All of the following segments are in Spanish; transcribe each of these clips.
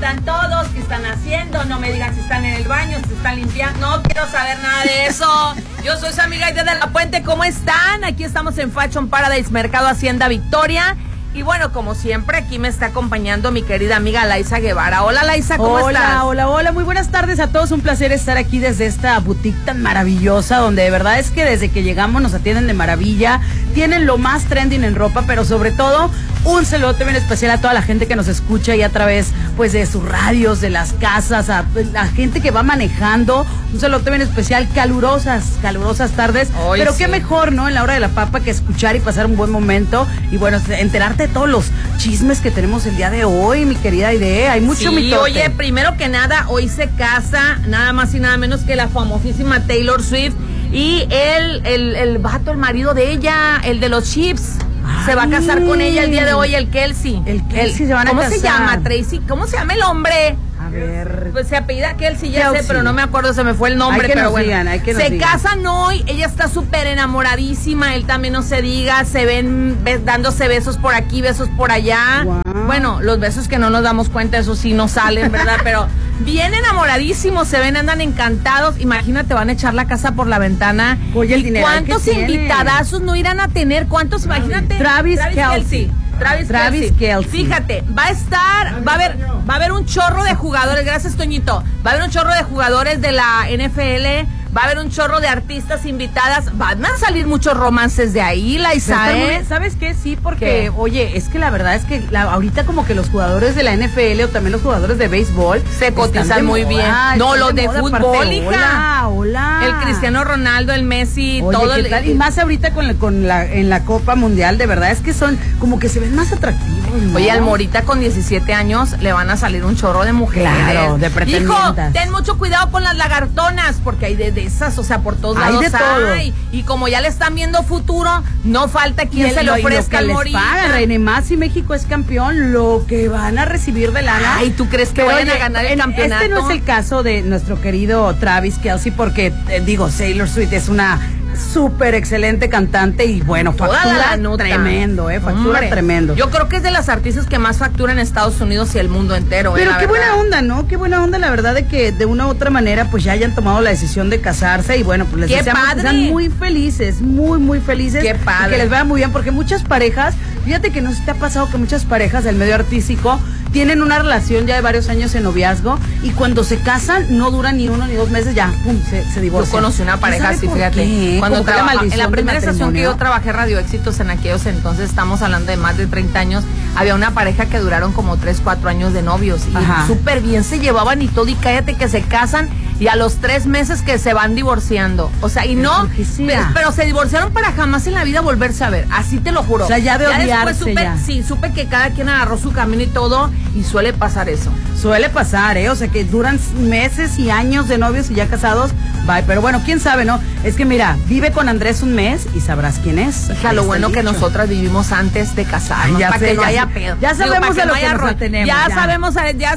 están todos? ¿Qué están haciendo? No me digan si están en el baño, si están limpiando. No quiero saber nada de eso. Yo soy su amiga Aide de la Puente. ¿Cómo están? Aquí estamos en Fashion Paradise, Mercado Hacienda Victoria. Y bueno, como siempre, aquí me está acompañando mi querida amiga Laisa Guevara. Hola, Laisa, ¿cómo estás? Hola, muy buenas tardes a todos. Un placer estar aquí desde esta boutique tan maravillosa, donde de verdad es que desde que llegamos nos atienden de maravilla. Tienen lo más trending en ropa, pero sobre todo un saludo bien especial a toda la gente que nos escucha y a través pues de sus radios, de las casas, a la gente que va manejando. Un saludo bien especial, calurosas tardes. Hoy pero sí. qué mejor, ¿no? En la hora de la papa que escuchar y pasar un buen momento. Y bueno, enterarte de todos los chismes que tenemos el día de hoy, mi querida Idea. Hay mucho mitote. Oye, primero que nada, hoy se casa nada más y nada menos que la famosísima Taylor Swift y el vato, el marido de ella, el de los chips. Se va a casar con ella el día de hoy, el Kelsey. Se van a casar. ¿Cómo se llama, Tracy? ¿Cómo se llama el hombre? A ver. Pues se apellida Kelsey, ya sé, pero no me acuerdo, se me fue el nombre, pero bueno. Se casan hoy, ella está súper enamoradísima, él también no se diga, se ven dándose besos por aquí, besos por allá. Wow. Bueno, los besos que no nos damos cuenta, eso sí no salen, ¿verdad? Pero bien enamoradísimos, se ven, andan encantados. Imagínate, van a echar la casa por la ventana. Oye, el dinero. ¿Cuántos invitadazos no irán a tener? ¿Cuántos? Imagínate. Travis Kelce. Travis Kelce. Fíjate, va a haber un chorro de jugadores, gracias Toñito, va a haber un chorro de jugadores de la NFL, va a haber un chorro de artistas invitadas, van a salir muchos romances de ahí, Laisa, ¿Sabes qué? Sí, porque, ¿qué? Oye, es que la verdad es que ahorita como que los jugadores de la NFL o también los jugadores de béisbol se cotizan muy bien. No, los de fútbol, hija. Hola. El Cristiano Ronaldo, el Messi, oye, todo ¿qué tal? Y más ahorita en la Copa Mundial, de verdad es que son como que se ven más atractivos, ¿no? Oye, al Morita con 17 años le van a salir un chorro de mujeres. Claro, de pretendientas. Hijo, ten mucho cuidado con las lagartonas, porque hay de esas, o sea, por todos hay lados de todo. hay. Y como ya le están viendo futuro, no falta quien se le ofrezca al Morita. Reine, más si México es campeón, lo que van a recibir de lana. Ay, ¿tú crees que vayan a ganar el campeonato? Este no es el caso de nuestro querido Travis Kelce, porque, Taylor Swift es una súper excelente cantante y bueno, factura tremendo, factura tremendo. Yo creo que es de las artistas que más factura en Estados Unidos y el mundo entero. Pero qué buena onda, ¿no? Qué buena onda, la verdad, de que de una u otra manera pues ya hayan tomado la decisión de casarse y bueno, pues les deseamos que sean muy felices, muy felices. Qué padre. Y que les vaya muy bien, porque muchas parejas, fíjate que no sé si te ha pasado que muchas parejas del medio artístico tienen una relación ya de varios años en noviazgo y cuando se casan no duran ni 1 ni 2 meses, ya pum, se divorcian. Yo conocí una pareja así, fíjate. Cuando en la primera estación que yo trabajé, Radio Éxitos, en aquellos entonces, estamos hablando de más de 30 años, había una pareja que duraron como 3, 4 años de novios y súper bien se llevaban y todo, y cállate que se casan y a los 3 meses que se van divorciando. O sea, y no, pero se divorciaron para jamás en la vida volverse a ver, así te lo juro. O sea, ya de odiarse después supe que cada quien agarró su camino y todo, y suele pasar eso. Suele pasar, o sea, que duran meses y años de novios y ya casados, bye. Pero bueno, quién sabe, ¿no? Es que mira, vive con Andrés un mes y sabrás quién es. Hija, lo bueno que nosotras vivimos antes de casarnos, para que no haya pedo. Ya sabemos a lo que nos atenemos. Ya sabemos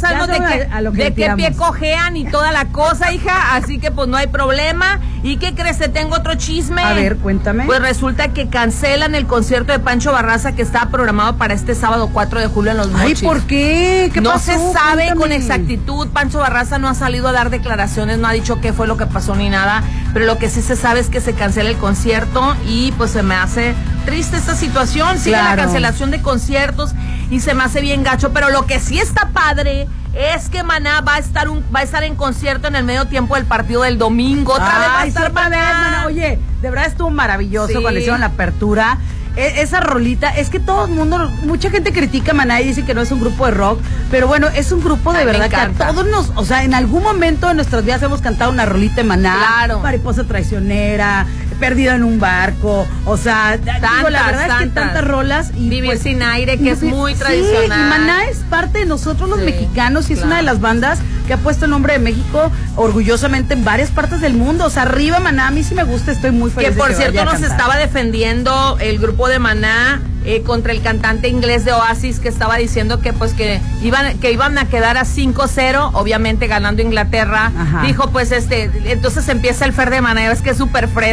de qué pie cojean y toda la cosa, hija, así que pues no hay problema. ¿Y qué crees? Te tengo otro chisme. A ver, cuéntame. Pues resulta que cancelan el concierto de Pancho Barraza que estaba programado para este sábado 4 de julio en Los Mochis. Ay, ¿por qué? ¿Qué no pasó? se sabe Cuéntame. con exactitud. Pancho Barraza no ha salido a dar declaraciones, no ha dicho qué fue lo que pasó ni nada, pero lo que sí se sabe es que se cancela el concierto y pues se me hace triste esta situación. Sigue la cancelación de conciertos y se me hace bien gacho, pero lo que sí está padre es que Maná va a estar en concierto en el medio tiempo del partido del domingo. Otra vez va a estar Maná. Oye, de verdad estuvo maravilloso cuando hicieron la apertura. Esa rolita, es que todo el mundo, mucha gente critica a Maná y dice que no es un grupo de rock, pero bueno, es un grupo de verdad que a todos o sea, en algún momento de nuestras vidas hemos cantado una rolita de Maná. Claro. Mariposa traicionera, Perdido en un barco, o sea, la verdad es que tantas rolas. Y Vivir pues, sin aire, que es muy tradicional. Y Maná es parte de nosotros los mexicanos y es una de las bandas que ha puesto el nombre de México orgullosamente en varias partes del mundo. O sea, arriba Maná, a mí sí me gusta, estoy muy feliz. Que por cierto nos cantar. estaba defendiendo el grupo de Maná contra el cantante inglés de Oasis, que estaba diciendo que pues que iban a quedar a 5-0, obviamente ganando Inglaterra. Dijo pues entonces empieza el Fer de Maná, es que es súper fresa.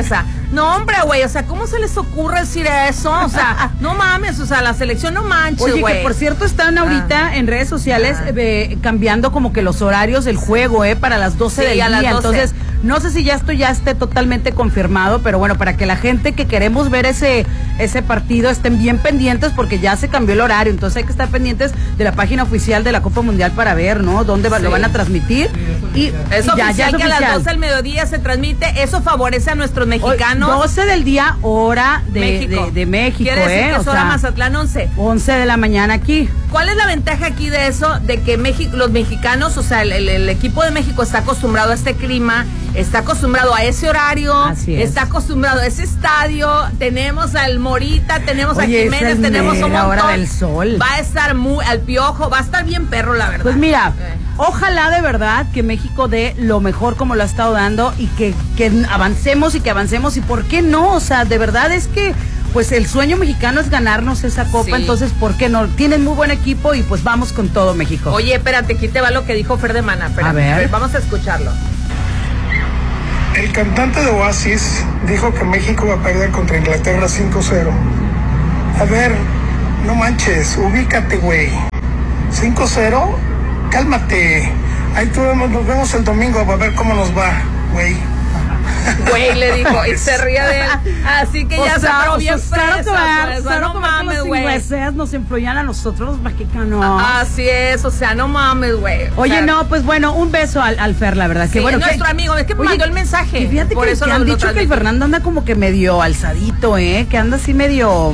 No, hombre, güey, o sea, ¿cómo se les ocurre decir eso? O sea, no mames, o sea, la selección no manches, güey. Oye, que por cierto están ahorita en redes sociales cambiando como que los horarios del juego, para las 12 del día. Entonces, no sé si ya esto ya esté totalmente confirmado, pero bueno, para que la gente que queremos ver ese partido estén bien pendientes porque ya se cambió el horario. Entonces hay que estar pendientes de la página oficial de la Copa Mundial para ver, ¿no? Dónde lo van a transmitir. Y eso ya es que a las 12 del mediodía se transmite. Eso favorece a nuestros mexicanos. 12 del día, hora de México. Quiere decir que es hora Mazatlán 11. 11 de la mañana aquí. ¿Cuál es la ventaja aquí de eso? De que los mexicanos, o sea, el equipo de México está acostumbrado a este clima, está acostumbrado a ese horario, está acostumbrado a ese estadio. Tenemos al Morita, tenemos a Jiménez, tenemos un montón. Hora del sol. Va a estar al Piojo, va a estar bien perro, la verdad. Pues mira, ojalá de verdad que México dé lo mejor como lo ha estado dando y que avancemos y por qué no, o sea, de verdad es que pues el sueño mexicano es ganarnos esa copa, entonces ¿por qué no? Tienen muy buen equipo y pues vamos con todo, México. Oye, espérate, aquí te va lo que dijo Fer de Mana, a ver, vamos a escucharlo. El cantante de Oasis dijo que México va a perder contra Inglaterra 5-0. A ver, no manches, ubícate, güey. 5-0, cálmate. Ahí nos vemos el domingo para ver cómo nos va, güey. Güey, le dijo, y se ríe de él. Así que ya se paró bien fresa. Claro, no mames, güey. Los ingleses nos influían a nosotros los mexicanos. Así es, o sea, no mames, güey. Oye, no, pues bueno, un beso al Fer, la verdad. Que bueno, es nuestro amigo, es que me mandó el mensaje. Y fíjate que han dicho que el Fernando anda como que medio alzadito, que anda así medio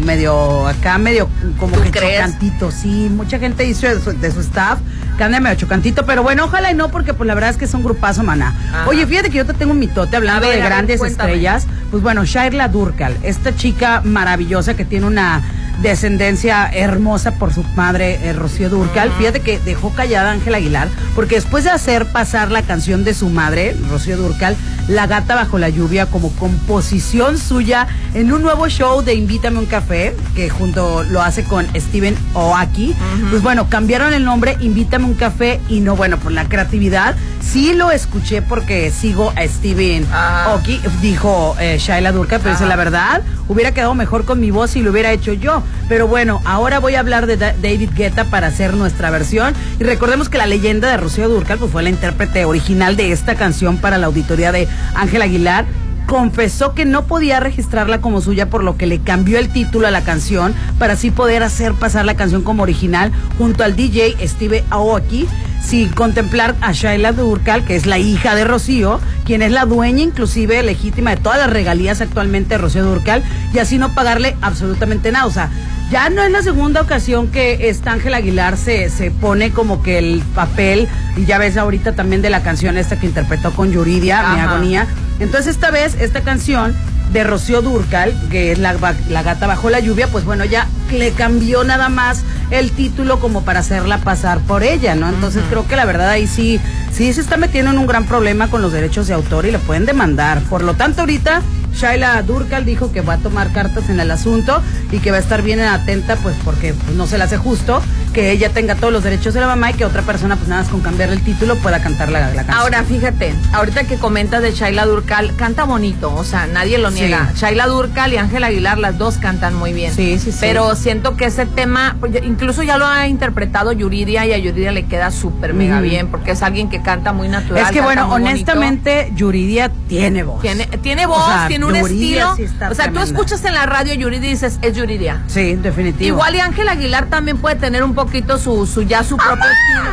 como que chocantito. Sí, mucha gente dice de su staff que anda medio chocantito, pero bueno, ojalá y no, porque pues la verdad es que es un grupazo, maná. Oye, fíjate que yo te tengo un mitote hablando de grandes estrellas. Pues bueno, Shaila Durkal, esta chica maravillosa que tiene una descendencia hermosa por su madre, Rocío Dúrcal. Fíjate que dejó callada a Ángela Aguilar, porque después de hacer pasar la canción de su madre, Rocío Dúrcal, La Gata Bajo la Lluvia, como composición suya en un nuevo show de Invítame a un Café, que junto lo hace con Steven Oaki, pues bueno, cambiaron el nombre Invítame a un Café, y no, bueno, por la creatividad, sí lo escuché porque sigo a Steven Oaki, dijo Shaila Dúrcal, pero dice, la verdad, hubiera quedado mejor con mi voz si lo hubiera hecho yo. Pero bueno, ahora voy a hablar de David Guetta para hacer nuestra versión. Y recordemos que la leyenda de Rocío Dúrcal pues fue la intérprete original de esta canción para la auditoría de Ángela Aguilar. Confesó que no podía registrarla como suya, por lo que le cambió el título a la canción para así poder hacer pasar la canción como original junto al DJ Steve Aoki, sin contemplar a Shaila Dúrcal, que es la hija de Rocío, quien es la dueña inclusive legítima de todas las regalías actualmente de Rocío Dúrcal, y así no pagarle absolutamente nada. O sea, ya no es la segunda ocasión que esta Ángela Aguilar se pone como que el papel, y ya ves ahorita también de la canción esta que interpretó con Yuridia, Mi Agonía. Entonces esta vez, esta canción de Rocío Dúrcal, que es la Gata Bajo la Lluvia, pues bueno, ya le cambió nada más el título como para hacerla pasar por ella, ¿no? Entonces creo que la verdad ahí sí se está metiendo en un gran problema con los derechos de autor y le pueden demandar. Por lo tanto, ahorita Shaila Dúrcal dijo que va a tomar cartas en el asunto y que va a estar bien atenta, pues porque pues, no se le hace justo que ella tenga todos los derechos de la mamá y que otra persona, pues nada más con cambiarle el título, pueda cantar la canción. Ahora, fíjate, ahorita que comentas de Shaila Dúrcal, canta bonito, o sea, nadie lo niega. Sí. Shaila Dúrcal y Ángela Aguilar, las dos cantan muy bien. Sí. Pero siento que ese tema, incluso ya lo ha interpretado Yuridia, y a Yuridia le queda súper mega bien, porque es alguien que canta muy natural. Es que bueno, honestamente, bonito. Yuridia tiene voz. Tiene voz, o sea, tiene un estilo. Sí, o sea, tú escuchas en la radio Yuridia y dices, es Yuridia. Sí, definitivo. Igual y Ángela Aguilar también puede tener un poquito su propio estilo.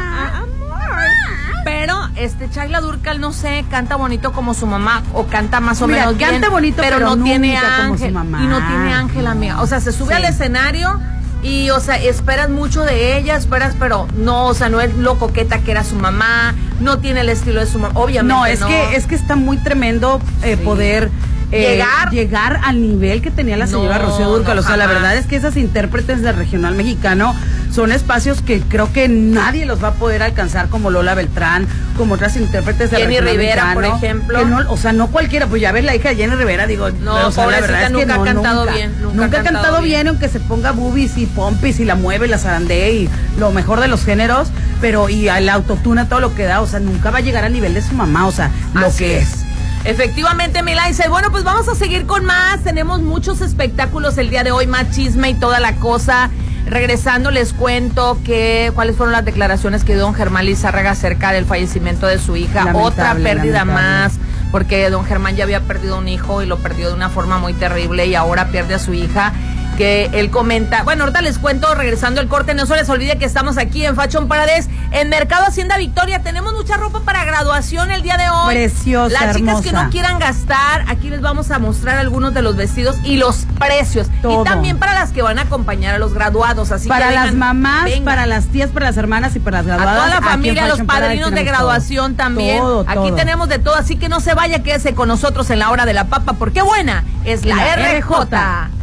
Pero Shaila Dúrcal, no sé, canta bonito como su mamá, o canta más o menos bien. Canta bonito, pero no tiene ángel. Y no tiene ángel, amiga. O sea, se sube al escenario y, o sea, esperas mucho de ella, pero no, o sea, no es lo coqueta que era su mamá, no tiene el estilo de su mamá, obviamente no. Es que está muy tremendo poder llegar al nivel que tenía la señora Rocío Dúrcal. O sea, la verdad es que esas intérpretes del regional mexicano son espacios que creo que nadie los va a poder alcanzar, como Lola Beltrán, como otras intérpretes del Jenny regional Rivera, mexicano, por ejemplo. No, o sea, no cualquiera, pues ya ves la hija de Jenny Rivera, digo, no, o sea, la verdad es que nunca ha cantado bien. Nunca ha cantado bien, aunque se ponga boobies y pompis y la mueve, la zarandee y lo mejor de los géneros, pero y al autotune todo lo que da, o sea, nunca va a llegar al nivel de su mamá, o sea, lo que es. Efectivamente, Milaice. Bueno, pues vamos a seguir con más. Tenemos muchos espectáculos el día de hoy, más chisme y toda la cosa. Regresando, les cuento cuáles fueron las declaraciones que dio don Germán Lizárraga acerca del fallecimiento de su hija. Otra pérdida más, porque don Germán ya había perdido un hijo y lo perdió de una forma muy terrible y ahora pierde a su hija. Que él comenta, bueno, ahorita les cuento, regresando el corte, no se les olvide que estamos aquí en Fashion Paradise, en Mercado Hacienda Victoria. Tenemos mucha ropa para graduación el día de hoy. Preciosa, las chicas hermosa. que no quieran gastar, aquí les vamos a mostrar algunos de los vestidos y los precios. Todo. Y también para las que van a acompañar a los graduados, así para que las mamás, vengan. para las tías, para las hermanas y para las graduadas. A toda la aquí familia, en los Fashion Paradise padrinos de tenemos graduación todo. también. Todo. Aquí tenemos de todo, así que no se vaya, quédese con nosotros en la hora de la papa, porque buena es la RJ.